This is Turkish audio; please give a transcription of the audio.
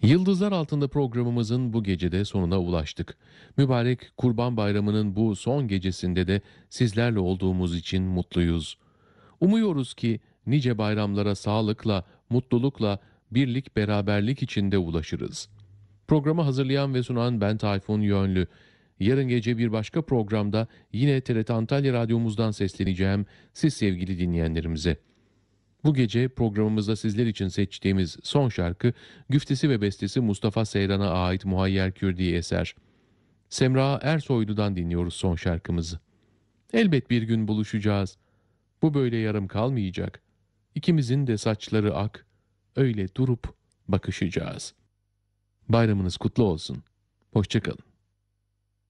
Yıldızlar Altında programımızın bu gecede sonuna ulaştık. Mübarek Kurban Bayramı'nın bu son gecesinde de sizlerle olduğumuz için mutluyuz. Umuyoruz ki nice bayramlara sağlıkla, mutlulukla, birlik beraberlik içinde ulaşırız. Programı hazırlayan ve sunan ben Tayfun Yönlü. Yarın gece bir başka programda yine TRT Antalya Radyomuzdan sesleneceğim siz sevgili dinleyenlerimize. Bu gece programımızda sizler için seçtiğimiz son şarkı, güftesi ve bestesi Mustafa Seyran'a ait Muhayyer Kürdi eser. Semra Ersoylu'dan dinliyoruz son şarkımızı. Elbet bir gün buluşacağız. Bu böyle yarım kalmayacak. İkimizin de saçları ak, öyle durup bakışacağız. Bayramınız kutlu olsun. Hoşça kalın.